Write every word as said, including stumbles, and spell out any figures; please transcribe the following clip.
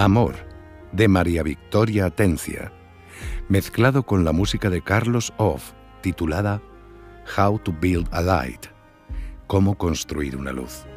Amor, de María Victoria Atencia, mezclado con la música de Carlos Off, titulada How to Build a Light, Cómo construir una luz.